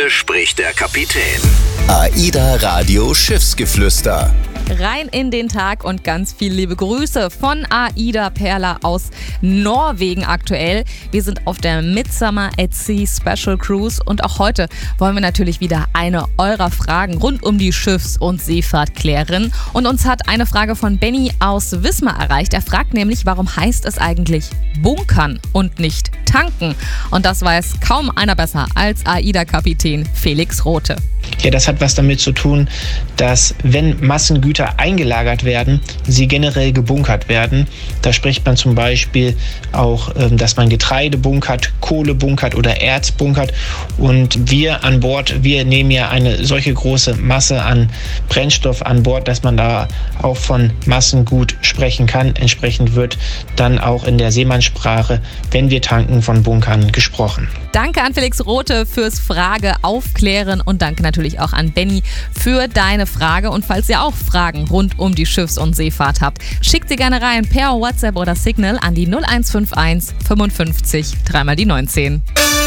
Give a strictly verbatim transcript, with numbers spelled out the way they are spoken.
Hier spricht der Kapitän. AIDA Radio Schiffsgeflüster. Rein in den Tag und ganz viele liebe Grüße von AIDA Perla aus Norwegen aktuell. Wir sind auf der Midsummer at Sea Special Cruise und auch heute wollen wir natürlich wieder eine eurer Fragen rund um die Schiffs- und Seefahrt klären. Und uns hat eine Frage von Benny aus Wismar erreicht. Er fragt nämlich, warum heißt es eigentlich bunkern und nicht tanken? Und das weiß kaum einer besser als AIDA-Kapitän Felix Rothe. Ja, das hat was damit zu tun, dass wenn Massengüter eingelagert werden, sie generell gebunkert werden. Da spricht man zum Beispiel auch, dass man Getreide bunkert, Kohle bunkert oder Erz bunkert. Und wir an Bord, wir nehmen ja eine solche große Masse an Brennstoff an Bord, dass man da auch von Massengut sprechen kann. Entsprechend wird dann auch in der Seemannssprache, wenn wir tanken, von Bunkern gesprochen. Danke an Felix Rothe fürs Frage aufklären und danke natürlich auch an Benny für deine Frage. Und falls ihr auch Fragen rund um die Schiffs- und Seefahrt habt, schickt sie gerne rein per WhatsApp oder Signal an die null eins fünf eins fünfundfünfzig dreimal die neunzehn.